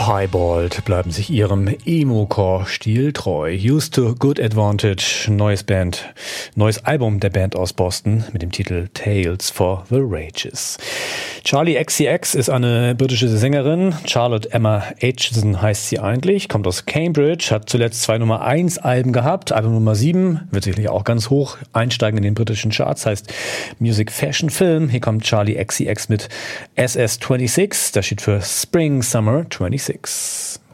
Piebald bleiben sich ihrem Emo-Core-Stil treu. Used to Good Advantage, neues Album der Band aus Boston mit dem Titel Tales for the Rages. Charli XCX ist eine britische Sängerin. Charlotte Emma Aitchison heißt sie eigentlich, kommt aus Cambridge, hat zuletzt 2 Nummer 1 Alben gehabt. Album Nummer 7 wird sicherlich auch ganz hoch einsteigen in den britischen Charts, heißt Music Fashion Film. Hier kommt Charli XCX mit SS26, das steht für Spring Summer 26.